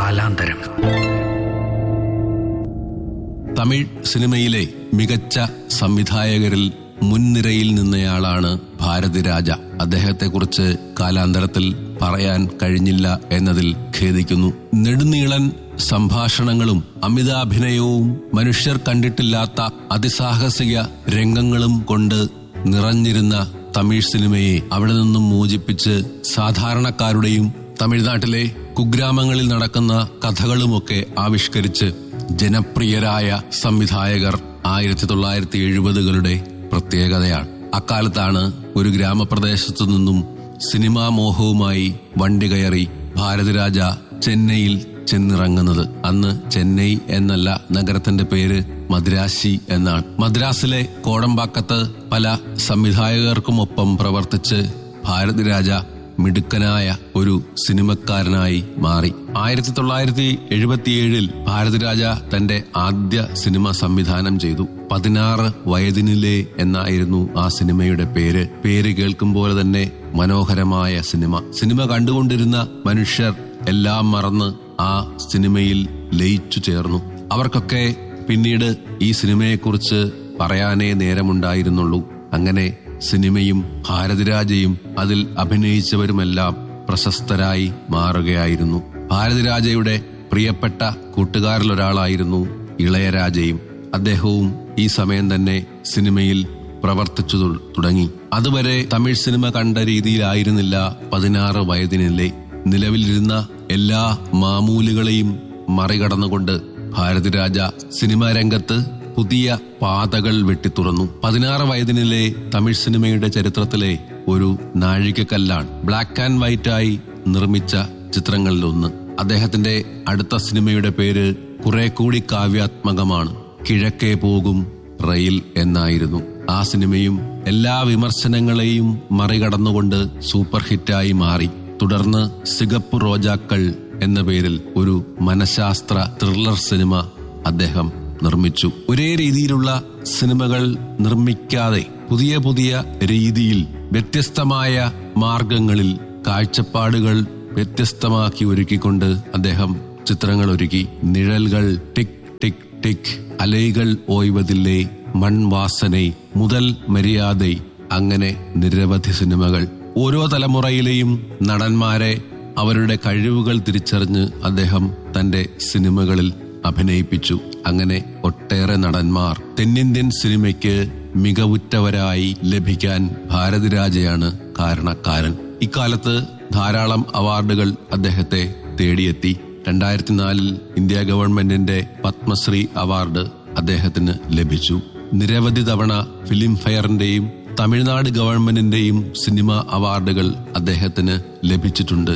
കാലാന്തരം. തമിഴ് സിനിമയിലെ മികച്ച സംവിധായകരിൽ മുൻനിരയിൽ നിന്നയാളാണ് ഭാരതിരാജ. അദ്ദേഹത്തെക്കുറിച്ച് കാലാന്തരത്തിൽ പറയാൻ കഴിഞ്ഞില്ല എന്നതിൽ ഖേദിക്കുന്നു. നെടുനീളൻ സംഭാഷണങ്ങളും അമിതാഭിനയവും മനുഷ്യർ കണ്ടിട്ടില്ലാത്ത അതിസാഹസിക രംഗങ്ങളും കൊണ്ട് നിറഞ്ഞിരുന്ന തമിഴ് സിനിമയെ അവിടെ നിന്നും മോചിപ്പിച്ച് സാധാരണക്കാരുടെയും തമിഴ്നാട്ടിലെ കുഗ്രാമങ്ങളിൽ നടക്കുന്ന കഥകളുമൊക്കെ ആവിഷ്കരിച്ച് ജനപ്രിയരായ സംവിധായകർ 1970കളുടെ പ്രത്യേകതയാണ്. അക്കാലത്താണ് ഒരു ഗ്രാമപ്രദേശത്തു നിന്നും സിനിമാ മോഹവുമായി വണ്ടി കയറി ഭാരതിരാജ ചെന്നൈയിൽ ചെന്നിറങ്ങുന്നത്. അന്ന് ചെന്നൈ എന്നല്ല, നഗരത്തിന്റെ പേര് മദ്രാശി എന്നാണ്. മദ്രാസിലെ കോടമ്പാക്കത്ത് പല സംവിധായകർക്കുമൊപ്പം പ്രവർത്തിച്ച് ഭാരതിരാജ മിടുക്കനായ ഒരു സിനിമക്കാരനായി മാറി. 1977 ഭാരതിരാജ തന്റെ ആദ്യ സിനിമ സംവിധാനം ചെയ്തു. 16 വയതിനിലെ എന്നായിരുന്നു ആ സിനിമയുടെ പേര്. പേര് കേൾക്കുമ്പോൾ തന്നെ മനോഹരമായ സിനിമ കണ്ടുകൊണ്ടിരുന്ന മനുഷ്യർ എല്ലാം മറന്ന് ആ സിനിമയിൽ ലയിച്ചു ചേർന്നു. അവർക്കൊക്കെ പിന്നീട് ഈ സിനിമയെക്കുറിച്ച് പറയാനേ നേരമുണ്ടായിരുന്നുള്ളൂ. അങ്ങനെ സിനിമയും ഭാരതിരാജയും അതിൽ അഭിനയിച്ചവരുമെല്ലാം പ്രശസ്തരായി മാറുകയായിരുന്നു. ഭാരതിരാജയുടെ പ്രിയപ്പെട്ട കൂട്ടുകാരിലൊരാളായിരുന്നു ഇളയരാജയും. അദ്ദേഹവും ഈ സമയം തന്നെ സിനിമയിൽ പ്രവർത്തിച്ചു തുടങ്ങി. അതുവരെ തമിഴ് സിനിമ കണ്ട രീതിയിലായിരുന്നില്ല 16 വയതിനിലെ. നിലവിലിരുന്ന എല്ലാ മാമൂലുകളെയും മറികടന്നുകൊണ്ട് ഭാരതിരാജ സിനിമാ രംഗത്ത് പുതിയ പാതകൾ വെട്ടിത്തുറന്നു. 16 വയതിനിലെ തമിഴ് സിനിമയുടെ ചരിത്രത്തിലെ ഒരു നാഴികക്കല്ലാണ്. ബ്ലാക്ക് ആൻഡ് വൈറ്റായി നിർമ്മിച്ച ചിത്രങ്ങളിലൊന്ന്. അദ്ദേഹത്തിന്റെ അടുത്ത സിനിമയുടെ പേര് കുറെ കൂടി കാവ്യാത്മകമാണ്. കിഴക്കേ പോകും റെയിൽ എന്നായിരുന്നു. ആ സിനിമയും എല്ലാ വിമർശനങ്ങളെയും മറികടന്നുകൊണ്ട് സൂപ്പർ ഹിറ്റായി മാറി. തുടർന്ന് സിഗപ്പ് റോജാക്കൾ എന്ന പേരിൽ ഒരു മനഃശാസ്ത്ര ത്രില്ലർ സിനിമ അദ്ദേഹം നിർമ്മിച്ചു. ഒരേ രീതിയിലുള്ള സിനിമകൾ നിർമ്മിക്കാതെ പുതിയ പുതിയ രീതിയിൽ വ്യത്യസ്തമായ മാർഗങ്ങളിൽ കാഴ്ചപ്പാടുകൾ വ്യത്യസ്തമാക്കി ഒരുക്കിക്കൊണ്ട് അദ്ദേഹം ചിത്രങ്ങൾ ഒരുക്കി. നിഴൽകൾ, ടിക് ടിക് ടിക്, അലൈകൾ ഓയ്വതില്ലേ, മൺവാസനൈ, മുതൽ മര്യാദൈ, അങ്ങനെ നിരവധി സിനിമകൾ. ഓരോ തലമുറയിലെയും നടന്മാരെ അവരുടെ കഴിവുകൾ തിരിച്ചറിഞ്ഞ് അദ്ദേഹം തന്റെ സിനിമകളിൽ അഭിനയിപ്പിച്ചു. അങ്ങനെ ഒട്ടേറെ നടന്മാർ തെന്നിന്ത്യൻ സിനിമയ്ക്ക് മികവുറ്റവരായി ലഭിക്കാൻ ഭാരതിരാജയാണ് കാരണക്കാരൻ. ഇക്കാലത്ത് ധാരാളം അവാർഡുകൾ അദ്ദേഹത്തെ തേടിയെത്തി. 2004 ഇന്ത്യ ഗവൺമെന്റിന്റെ പത്മശ്രീ അവാർഡ് അദ്ദേഹത്തിന് ലഭിച്ചു. നിരവധി തവണ ഫിലിം ഫെയറിന്റെയും തമിഴ്നാട് ഗവൺമെന്റിന്റെയും സിനിമ അവാർഡുകൾ അദ്ദേഹത്തിന് ലഭിച്ചിട്ടുണ്ട്.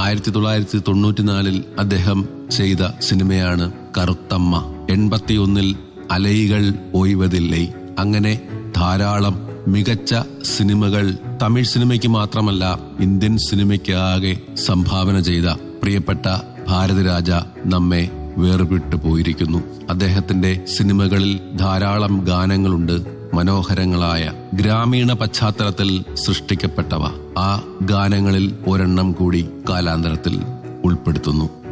1994 അദ്ദേഹം ചെയ്ത സിനിമയാണ് കറുത്തമ്മ. 81 അലൈകൾ ഓയ്വതില്ലേ. അങ്ങനെ ധാരാളം മികച്ച സിനിമകൾ തമിഴ് സിനിമയ്ക്ക് മാത്രമല്ല ഇന്ത്യൻ സിനിമയ്ക്കാകെ സംഭാവന ചെയ്ത പ്രിയപ്പെട്ട ഭാരതിരാജ നമ്മെ വേർവിട്ടു പോയിരിക്കുന്നു. അദ്ദേഹത്തിന്റെ സിനിമകളിൽ ധാരാളം ഗാനങ്ങളുണ്ട്, മനോഹരങ്ങളായ ഗ്രാമീണ പശ്ചാത്തലത്തിൽ സൃഷ്ടിക്കപ്പെട്ടവ. ആ ഗാനങ്ങളിൽ ഒരെണ്ണം കൂടി കാലാന്തരത്തിൽ ഉൾപ്പെടുത്തുന്നു.